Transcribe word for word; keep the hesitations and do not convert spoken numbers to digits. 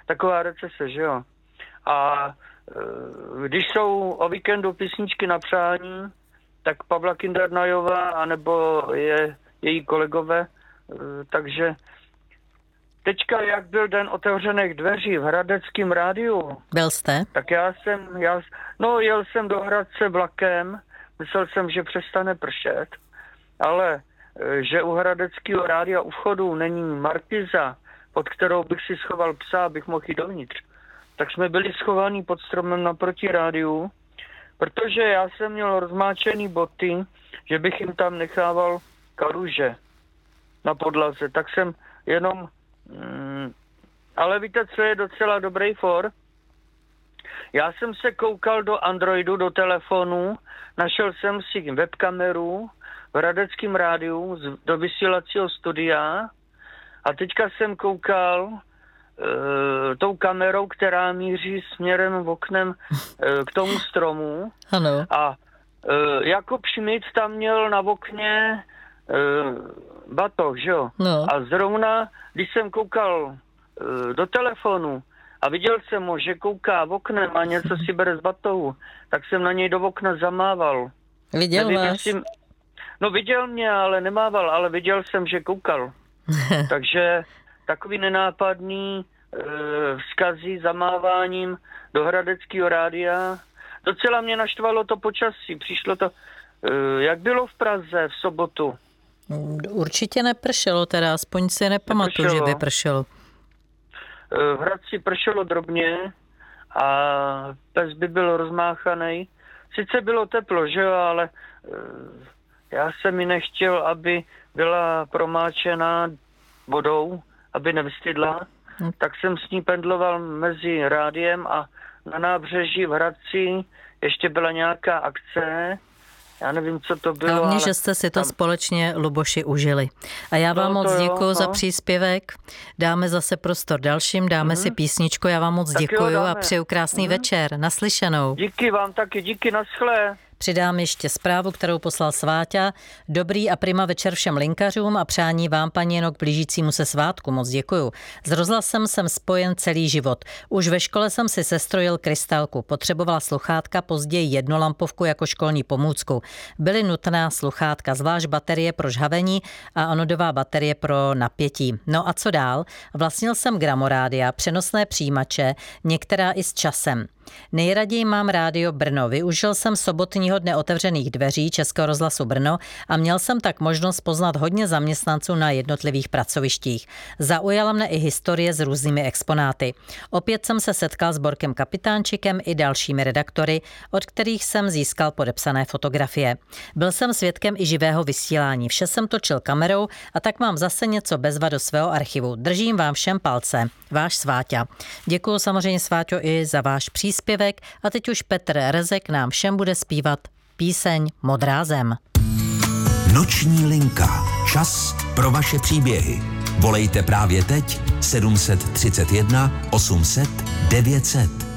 taková recese, že jo. A když jsou o víkendu písničky na přání, tak Pavla Kindernajová, anebo je její kolegové, takže teďka, jak byl den otevřených dveří v hradeckém rádiu. Byl jste? Tak já jsem, já, no jel jsem do Hradce vlakem, myslel jsem, že přestane pršet, ale že u hradeckého rádia u vchodu není markiza, pod kterou bych si schoval psa, abych mohl jít dovnitř. Tak jsme byli schovaní pod stromem naproti rádiu, protože já jsem měl rozmáčený boty, že bych jim tam nechával kaluže na podlaze. Tak jsem jenom... Mm, ale víte, co je docela dobrý for? Já jsem se koukal do Androidu, do telefonu, našel jsem si webkameru v hradeckém rádiu do vysílacího studia a teďka jsem koukal e, tou kamerou, která míří směrem v oknem e, k tomu stromu. Ano. A e, Jakub Šmíd tam měl na okně e, batoh, že jo? No. A zrovna, když jsem koukal e, do telefonu a viděl jsem ho, že kouká v oknem a něco si bere z batohu, tak jsem na něj do okna zamával. Viděl Nevím, vás? Jestli... No viděl mě, ale nemával, ale viděl jsem, že koukal. Takže takový nenápadný e, vzkazy zamáváním do hradeckého rádia. Docela mě naštvalo to počasí. Přišlo to, e, jak bylo v Praze v sobotu? Určitě nepršelo teda, aspoň si nepamatuju, že by pršelo. E, v Hradci pršelo drobně a pes by byl rozmáchaný. Sice bylo teplo, že jo, ale e, já jsem mi nechtěl, aby byla promáčená vodou, aby nevystydla, hmm. tak jsem s ní pendloval mezi rádiem a na nábřeží v Hradci ještě byla nějaká akce. Já nevím, co to bylo. Hlavně, ale že jste si to tam... společně, Luboši, užili. A já vám no, moc děkuju jo, za no. příspěvek. Dáme zase prostor dalším, dáme mm-hmm. si písničku. Já vám moc tak děkuju jo, a přeju krásný mm-hmm. večer. Naslyšenou. Díky vám taky, díky, naschle. Přidám ještě zprávu, kterou poslal Sváťa. Dobrý a prima večer všem linkařům a přání vám, paní Jeno, k blížícímu se svátku. Moc děkuju. S rozhlasem jsem spojen celý život. Už ve škole jsem si sestrojil krystalku. Potřebovala sluchátka, později jednolampovku jako školní pomůcku. Byly nutná sluchátka, zvlášť baterie pro žhavení a anodová baterie pro napětí. No a co dál? Vlastnil jsem gramorádia, přenosné přijímače, některá i s časem. Nejraději mám rádio Brno. Využil jsem sobotního dne otevřených dveří Českého rozhlasu Brno a měl jsem tak možnost poznat hodně zaměstnanců na jednotlivých pracovištích. Zaujala mne i historie s různými exponáty. Opět jsem se setkal s Borkem Kapitánčikem i dalšími redaktory, od kterých jsem získal podepsané fotografie. Byl jsem svědkem i živého vysílání. Vše jsem točil kamerou a tak mám zase něco bezva do svého archivu. Držím vám všem palce. Váš Sváťa. Děkuju samozřejmě, Sváťo, i za váš příspěvek. Zpěvek a teď už Petr Rezek nám všem bude zpívat píseň Modrá zem. Noční linka. Čas pro vaše příběhy. Volejte právě teď sedm set třicet jedna osm set devět set.